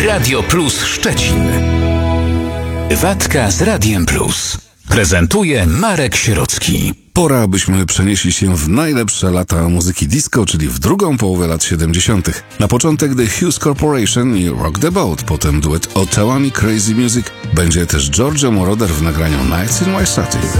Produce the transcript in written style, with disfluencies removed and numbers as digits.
Radio Plus Szczecin. Watka z Radiem Plus. Prezentuje Marek Sierocki. Pora, abyśmy przenieśli się w najlepsze lata muzyki disco, czyli w drugą połowę lat 70. Na początek The Hughes Corporation i Rock the Boat, potem duet Ottawa i Crazy Music. Będzie też Giorgio Moroder w nagraniu Nights in Waisati.